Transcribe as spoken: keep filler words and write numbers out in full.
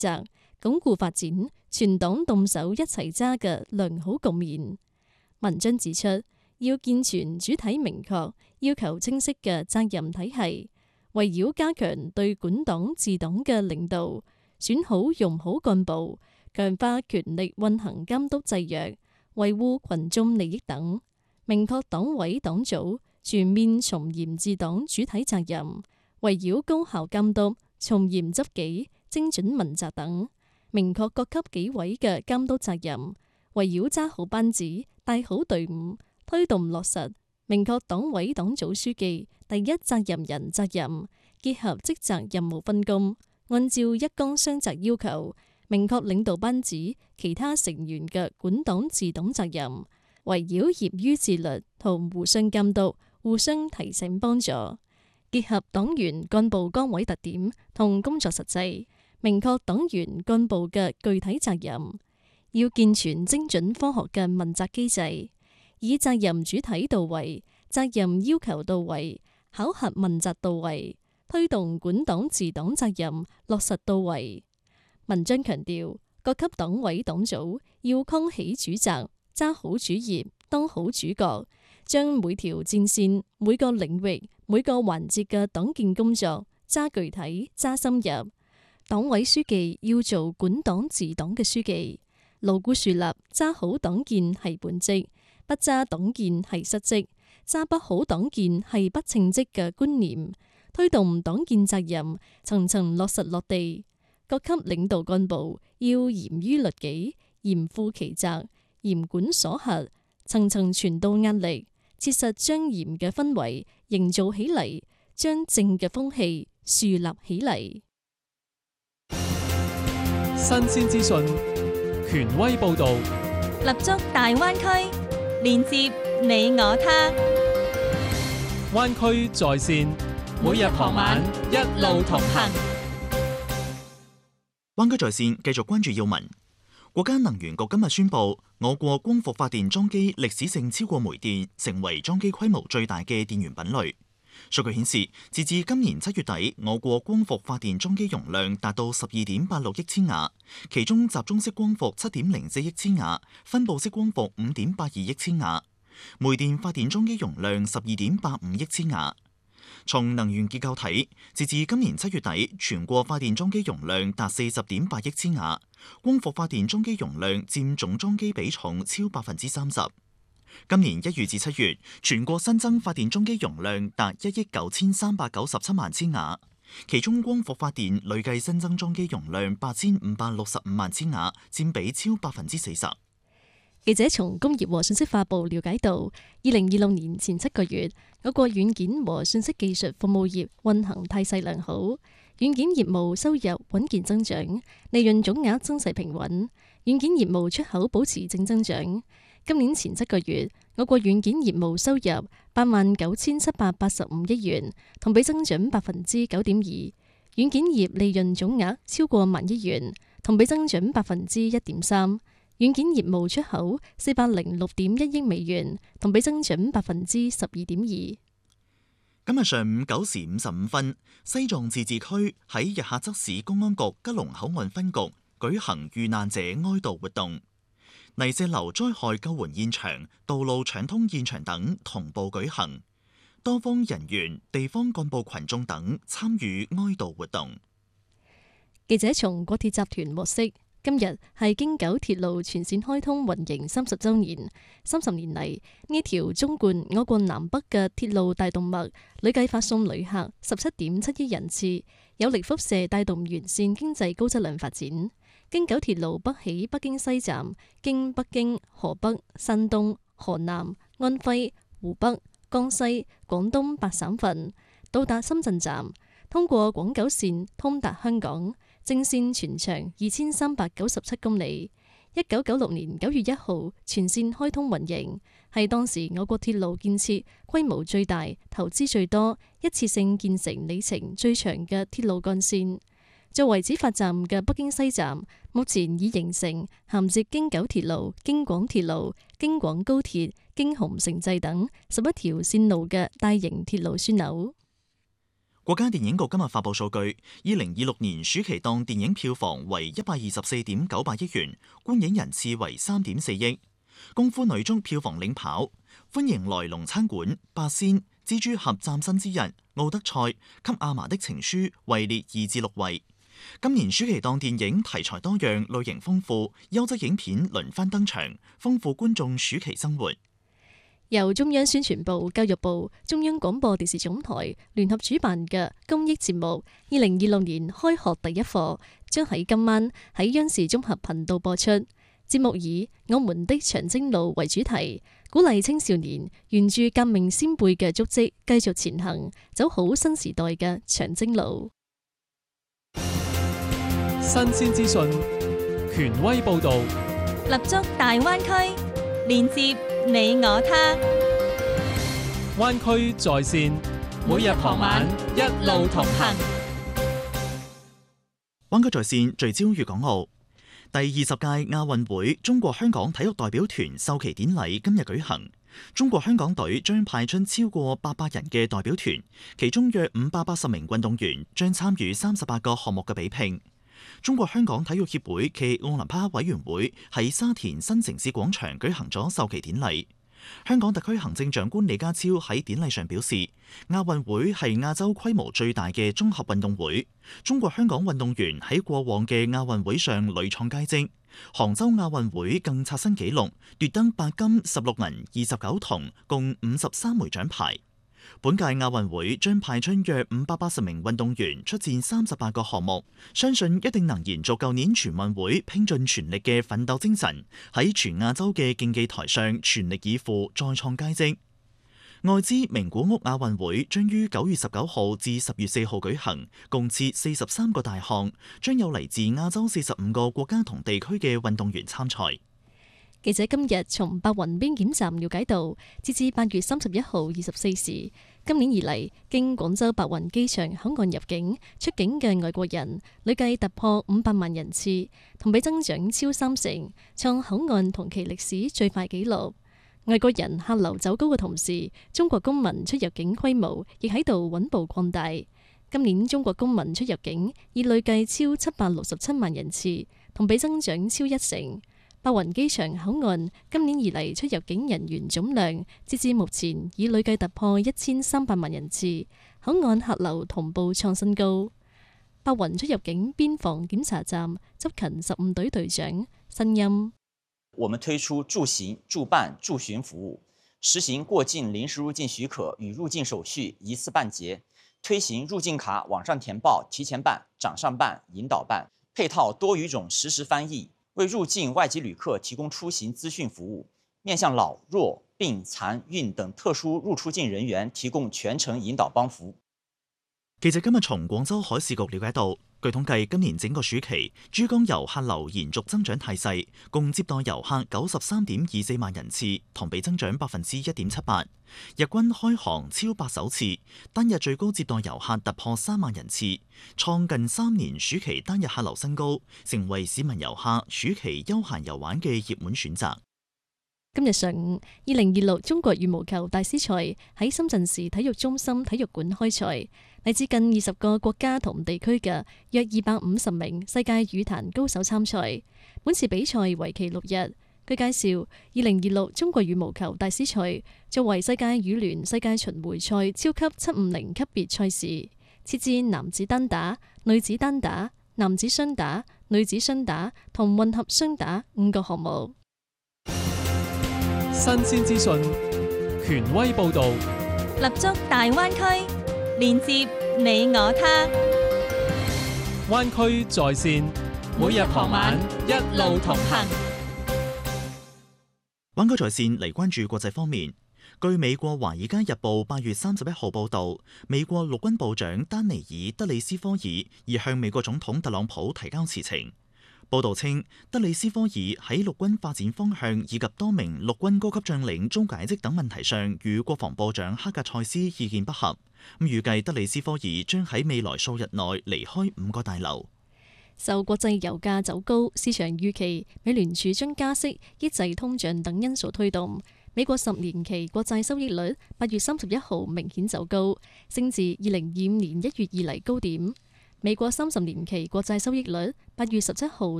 責，鞏固發展，全黨動手一齊揸嘅良好局面。文章指出，要健全主體明確、要求清晰嘅責任體系，圍繞加強對管黨治黨嘅領導，選好用好幹部，強化權力運行監督制約，維護群眾利益等，明確黨委黨組全面從嚴治黨主體責任，圍繞高效監督、從嚴執紀、精準問責等，明確各級紀委嘅監督責任，圍繞揸好班子、帶好隊伍，推動落實，明確黨委黨組書記第一責任人責任，結合職責任務分工，按照一綱雙責要求，明確領導班子其他成員嘅管黨治黨責任，圍繞業於自律同互相監督、互相提醒幫助，結合黨員幹部崗位特點同工作實際，明確黨員幹部嘅具體責任。要健全精準科學嘅問責機制，以責任主體到位、責任要求到位、考核問責到位，推動管黨治黨責任落實到位。文章強調，各級黨委黨組要扛起主責，揸好主業，當好主角，將每條戰線、每個領域、每個環節嘅黨建工作揸具體、揸深入。黨委書記要做管黨治黨嘅書記，牢固樹立揸好黨建係本職，不揸黨建係失職，揸不好黨建係不稱職嘅觀念，推動黨建責任層層落實落地。各級領導幹部要嚴於律己，嚴負其責，嚴管所轄，層層傳導壓力，切實將嚴嘅氛圍營造起嚟，將正嘅風氣樹立起嚟。 新鮮資訊，權威報導， 立足大灣區，連接你我他。 灣區在線，每日傍晚一路同行。 灣區在線繼續關注要聞。國家能源局今日宣布，我國光伏發電裝機歷史性超過煤電，成為裝機規模最大嘅電源品類。數據顯示，截至今年七月底，我國光伏發電裝機容量達到十二點八六億千瓦，其中集中式光伏七點零四億千瓦，分佈式光伏五點八二億千瓦，煤電發電裝機容量十二點八五億千瓦。從能源結構睇，截至今年七月底，全國發電裝機容量達四十點八億千瓦，光伏發電裝機容量佔總裝機比重超百分之三十。今年一月至七月，全國新增發電裝機容量達一億九千三百九十七萬千瓦，其中光伏發電累計新增裝機容量八千五百六十五萬千瓦，佔比超百分之四十。 記者從工業和信息化部了解到，二零二六年前七個月，我國軟件和信息技術服務業運行態勢良好，軟件業務收入穩健增長，利潤總額增勢平穩，軟件業務出口保持正增長。今年前七個月，我國軟件業務收入八萬九千七百八十五億元，同比增長百分之九點二，軟件業利潤總額超過萬億元，同比增長百分之一點三。軟件業務出口四百零六點一億美元，同比增長百分之十二點二。 今日上午九時五十五分，西藏自治區喺日喀則市公安局吉隆口岸分局舉行遇難者哀悼活動，泥石流災害救援現場、道路搶通現場等同步舉行，多方人員、地方幹部群眾等參與哀悼活動。 記者從國鐵集團獲悉，今日係京九鐵路全線開通運營三十週年。三十年嚟，呢條縱貫我國南北嘅鐵路大動脈，累計發送旅客十七點七億人次，有力輻射帶動完善經濟高質量發展。京九鐵路北起北京西站，經北京、河北、山東、河南、安徽、湖北、江西、廣東八省份，到達深圳站，通過廣九線通達香港。正線全長二千三百九十七公里，一九九六年九月一號全線開通運營，係當時我國鐵路建設規模最大、投資最多、一次性建成里程最長嘅鐵路幹線。作為始發站嘅北京西站，目前已形成銜接京九鐵路、京廣鐵路、京廣高鐵、京洪城際等十一條線路嘅大型鐵路樞紐。 國家電影局今日發佈數據，二零二六年暑期檔電影票房為一百二十四點九八億元，觀影人次為三點四億。功夫女中票房領跑，歡迎來龍餐館、八仙、蜘蛛俠嶄新之日、奧德賽、給阿嫲的情書位列二至六位。今年暑期檔電影題材多樣，類型豐富，優質影片輪番登場，豐富觀眾暑期生活。 由中央宣傳部、教育部、中央廣播電視總台聯合主辦嘅公益節目二零二六年開學第一課，將喺今晚喺央視綜合頻道播出。節目以我們的長征路為主題，鼓勵青少年沿住革命先輩嘅足跡繼續前行，走好新時代嘅長征路。 新鮮資訊，權威報導， 立足大灣區，連接你我他。 灣區在線，每日傍晚一路同行。 灣區在線聚焦粵港澳。第二十屆亞運會中國香港體育代表團授旗典禮今日舉行，中國香港隊將派出超過八百人嘅代表團，其中約五百八十名運動員將參與三十八個項目嘅比拼。中國香港體育協會暨奧林匹克委員會喺沙田新城市廣場舉行咗授旗典禮。香港特區行政長官李家超喺典禮上表示，亞運會係亞洲規模最大嘅綜合運動會。中國香港運動員喺過往嘅亞運會上屢創佳績，杭州亞運會更刷新紀錄，奪得八金、十六銀、二十九銅，共五十三枚獎牌。本屆亞運會將派出約五百八十名運動員出戰三十八個項目，相信一定能延續舊年全運會拼盡全力嘅奮鬥精神，喺全亞洲嘅競技台上全力以赴，再創佳績。外資名古屋亞運會將於九月十九號至十月四號舉行，共設四十三個大項，將有嚟自亞洲四十五個國家同地區嘅運動員參賽。 記者今日從白雲邊檢站了解到，截至八月三十一號二十四時，今年以嚟經廣州白雲機場口岸入境出境嘅外國人累計突破五百萬人次，同比增長超三成，創口岸同期歷史最快紀錄。外國人客流走高嘅同時，中國公民出入境規模亦喺度穩步擴大。今年中國公民出入境已累計超七百六十七萬人次，同比增長超一成。白雲機場口岸今年以嚟出入境人員總量，截至目前已累計突破一千三百萬人次，口岸客流同步創新高。白雲出入境邊防檢查站執勤十五隊隊長申欽： 我們推出駐行、駐辦、駐巡服務，實行過境臨時入境許可與入境手續一次辦結，推行入境卡網上填報、提前辦、掌上辦、引導辦，配套多語種實時翻譯。為入境外籍旅客提供出行資訊服務，面向老、弱、病、殘、孕等特殊入出境人員提供全程引導幫扶。 記者今日從廣州海事局了解到，據統計，今年整個暑期珠江遊客流延續增長態勢，共接待遊客九十三點二四萬人次，同比增長百分之一點七八。日均開航超百艘次，單日最高接待遊客突破三萬人次，創近三年暑期單日客流新高，成為市民遊客暑期休閒遊玩嘅熱門選擇。 今日上午，二零二六中國羽毛球大師賽喺深圳市體育中心體育館開賽，嚟自近二十個國家同地區嘅約二百五十名世界羽壇高手參賽。本次比賽為期六日。據介紹，二零二六中國羽毛球大師賽作為世界羽聯世界巡迴賽超級七五零級別賽事，設置男子單打、女子單打、男子雙打、女子雙打同混合雙打五個項目。 新鮮資訊，權威報導， 立足大灣區，連接你我他。 灣區在線，每日傍晚一路同行。 灣區在線嚟關注國際方面。據美國《華爾街日報》八月三十一號報導，美國陸軍部長丹尼爾·德里斯科爾已向美國總統特朗普提交辭呈。報導稱，德里斯科爾喺陸軍發展方向以及多名陸軍高級將領遭解職等問題上，與國防部長克格塞斯意見不合。咁預計德里斯科爾將喺未來數日內離開五個大樓。 受國際油價走高、市場預期美聯儲將加息、抑制通脹等因素推動， 美國十年期國債收益率八月三十一號明顯走高，升至二零二五年一月以嚟高點。美國三十年期國債收益率八月十七號